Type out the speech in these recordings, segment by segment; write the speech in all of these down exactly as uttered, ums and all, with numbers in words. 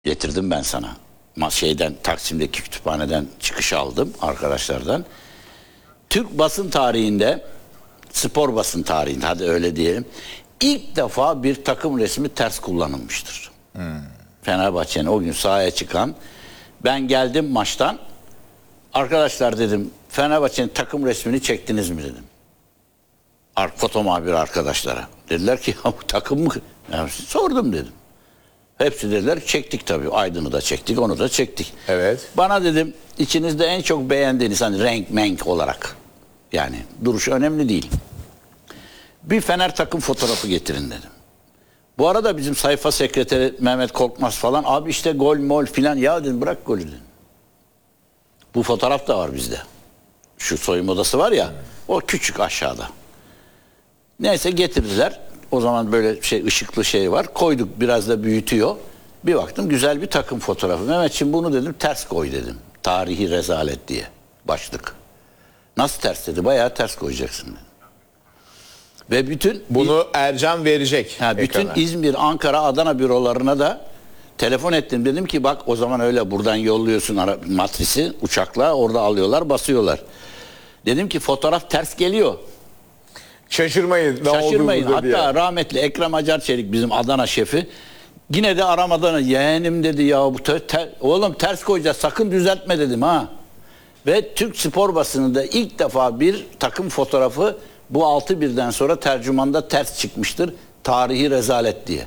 Getirdim ben sana. Şeyden, Taksim'deki kütüphaneden çıkış aldım arkadaşlardan. Türk basın tarihinde, spor basın tarihinde hadi öyle diyelim, ilk defa bir takım resmi ters kullanılmıştır. Hmm. Fenerbahçe'nin o gün sahaya çıkan, ben geldim maçtan, arkadaşlar dedim, Fenerbahçe'nin takım resmini çektiniz mi dedim. Foto muhabiri arkadaşlara. Dediler ki ya bu takım mı? Ya, sordum dedim. Hepsi dediler çektik tabii. Aydın'ı da çektik, onu da çektik. Evet. Bana dedim içinizde en çok beğendiğiniz hani renk menk olarak, yani duruş önemli değil, bir Fener takım fotoğrafı getirin dedim. Bu arada bizim sayfa sekreteri Mehmet Korkmaz falan, abi işte gol mol filan, ya dedim bırak golü dedim. Bu fotoğraf da var bizde. Şu soyunma odası var ya, o küçük aşağıda. Neyse getirdiler. O zaman böyle şey, ışıklı şey var. Koyduk, biraz da büyütüyor. Bir baktım güzel bir takım fotoğrafı. Mehmetciğim bunu dedim ters koy dedim. Tarihi rezalet diye başlık. Nasıl ters dedi? Bayağı ters koyacaksın dedim. Ve bütün bunu Ercan verecek. Ha, bütün ekrana. İzmir, Ankara, Adana bürolarına da telefon ettim. Dedim ki bak o zaman öyle buradan yolluyorsun matrisi uçakla, orada alıyorlar, basıyorlar. Dedim ki fotoğraf ters geliyor. Şaşırmayın. Şaşırmayın. Hatta diye. Rahmetli Ekrem Acarçelik bizim Adana şefi yine de aramadan yeğenim dedi ya bu ter, ter, oğlum ters koyacağız sakın düzeltme dedim ha. Ve Türk spor basınında ilk defa bir takım fotoğrafı bu altı birden sonra tercümanda ters çıkmıştır. Tarihi rezalet diye.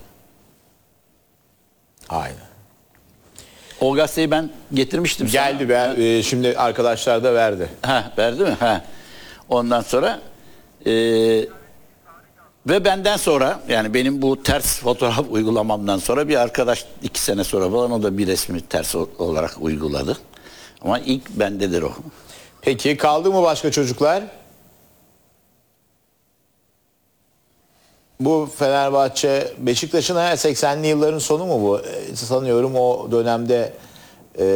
Aynen. O gazeteyi ben getirmiştim. Geldi ben e, şimdi arkadaşlar da verdi. Ha, verdi mi? Ha. Ondan sonra Ee, ve benden sonra, yani benim bu ters fotoğraf uygulamamdan sonra bir arkadaş iki sene sonra falan o da bir resmi ters olarak uyguladı. Ama ilk bendedir o. Peki kaldı mı başka çocuklar? Bu Fenerbahçe, Beşiktaş'ın seksenli yılların sonu mu bu? Ee, sanıyorum o dönemde e,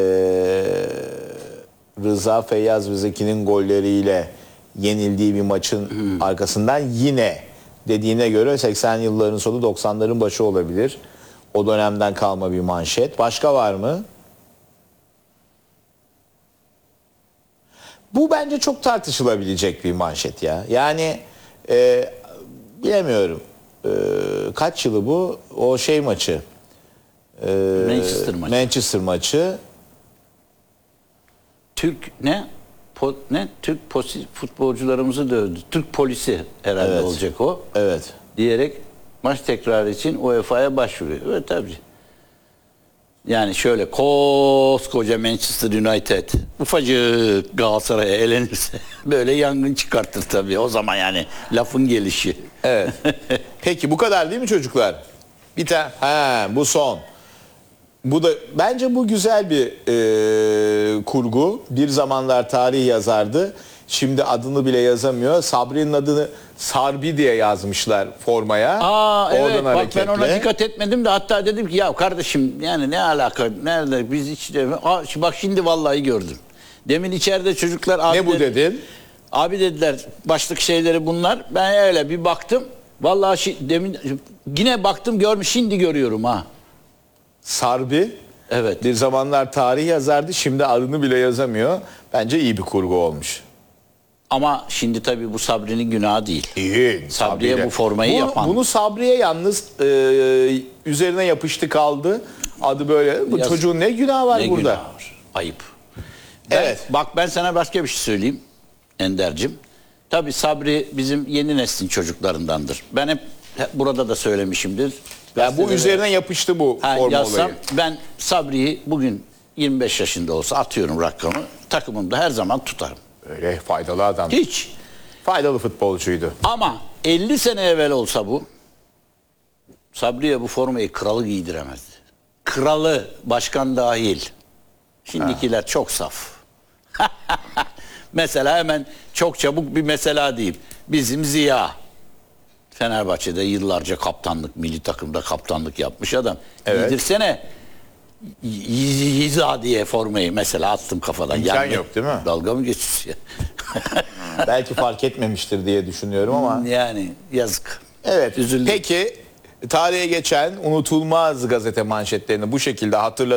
Rıza Feyyaz ve Zeki'nin golleriyle yenildiği bir maçın hmm. arkasından yine dediğine göre seksenli yılların sonu doksanların başı olabilir. O dönemden kalma bir manşet. Başka var mı? Bu bence çok tartışılabilecek bir manşet ya. Yani e, bilemiyorum. E, kaç yılı bu? O şey maçı. E, Manchester maçı. Manchester maçı. Türk ne? Po, ne? Türk posi, futbolcularımızı dövdü. Türk polisi herhalde evet. olacak o. Evet. Diyerek maç tekrarı için U E F A'ya başvuruyor. Evet tabii. Yani şöyle koskoca Manchester United ufacık Galatasaray'a elenirse böyle yangın çıkartır tabii. O zaman yani lafın gelişi. Evet. Peki bu kadar değil mi çocuklar? Bir tane. Ha, bu son. Bu da bence bu güzel bir e, kurgu. Bir zamanlar tarih yazardı. Şimdi adını bile yazamıyor. Sabri'nin adını Sarbi diye yazmışlar formaya. Aa evet bak hareketle. Ben ona dikkat etmedim de hatta dedim ki ya kardeşim yani ne alaka nerede biz hiç de Aa, bak şimdi vallahi gördüm. Demin içeride çocuklar abi ne bu dedi, dedin? Abi dediler başlık şeyleri bunlar. Ben öyle bir baktım. Vallahi şi, demin yine baktım görmüş şimdi görüyorum ha. Sarbi. Evet. Bir zamanlar tarih yazardı. Şimdi adını bile yazamıyor. Bence iyi bir kurgu olmuş. Ama şimdi tabii bu Sabri'nin günahı değil. İyi. Sabri'ye bu formayı bunu, yapan. Bunu Sabri'ye yalnız e, üzerine yapıştı kaldı. Adı böyle. Bu Yaz, çocuğun ne günahı var ne burada? Günahı var. Ayıp. Ben, evet. Bak ben sana başka bir şey söyleyeyim Ender'cim. Tabii Sabri bizim yeni neslin çocuklarındandır. Ben hep, hep burada da söylemişimdir. Yani bu üzerine yapıştı bu ha, forma yazsam, olayı. Ben Sabri'yi bugün yirmi beş yaşında olsa atıyorum rakamı. Takımımda her zaman tutarım. Öyle faydalı adam. Hiç. Faydalı futbolcuydu. Ama elli sene evvel olsa bu Sabri'ye bu formayı kralı giydiremezdi. Kralı, başkan dahil. Şimdikiler ha. çok saf. Mesela hemen çok çabuk bir mesela diyeyim. Bizim Ziya. Fenerbahçe'de yıllarca kaptanlık, milli takımda kaptanlık yapmış adam. Evet. Giydirsene Yiza diye formayı mesela attım kafadan. İmkan yani, yok değil mi? Dalga mı geçiyor? Belki fark etmemiştir diye düşünüyorum ama. Yani yazık. Evet. Üzüldüm. Peki tarihe geçen unutulmaz gazete manşetlerini bu şekilde hatırladık.